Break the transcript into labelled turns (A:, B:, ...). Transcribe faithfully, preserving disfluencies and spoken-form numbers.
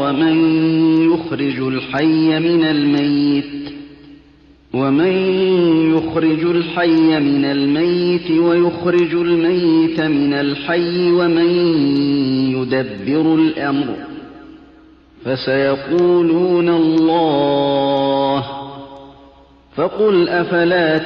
A: ومن يخرج الحي من الميت ومن يخرج الحي من الميت ويخرج الميت من الحي ومن يدبر الأمر فسيقولون الله فقل أفلا